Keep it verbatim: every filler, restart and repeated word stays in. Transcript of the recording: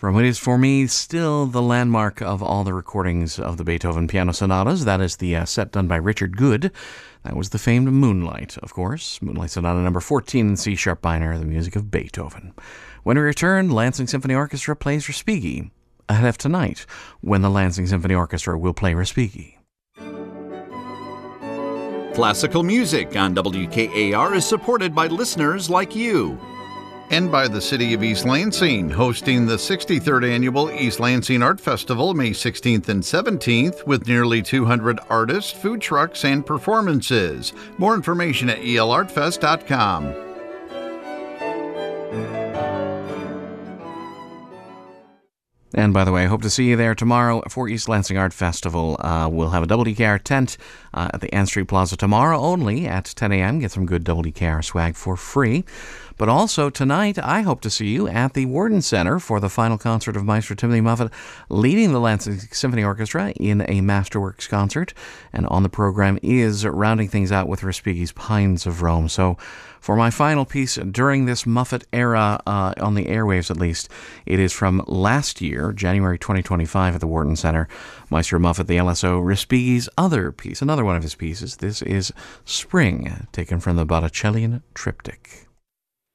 From what is for me still the landmark of all the recordings of the Beethoven piano sonatas. That is the uh, set done by Richard Good. That was the famed Moonlight, of course. Moonlight Sonata number fourteen in C-sharp minor, the music of Beethoven. When we return, Lansing Symphony Orchestra plays Respighi. Ahead of tonight, when the Lansing Symphony Orchestra will play Respighi. Classical music on W K A R is supported by listeners like you. And by the City of East Lansing, hosting the sixty-third Annual East Lansing Art Festival May sixteenth and seventeenth with nearly two hundred artists, food trucks, and performances. More information at E L art fest dot com. And by the way, I hope to see you there tomorrow for East Lansing Art Festival. Uh, we'll have a W D K R tent uh, at the Ann Street Plaza tomorrow only at ten a.m. Get some good W D K R swag for free. But also tonight, I hope to see you at the Worden Center for the final concert of Maestro Timothy Muffet leading the Lansing Symphony Orchestra in a Masterworks concert. And on the program is rounding things out with Respighi's Pines of Rome. So for my final piece during this Muffet era, uh, on the airwaves at least, it is from last year, January twenty twenty-five at the Worden Center. Maestro Muffet, the L S O, Respighi's other piece, another one of his pieces. This is Spring, taken from the Botticellian Triptych.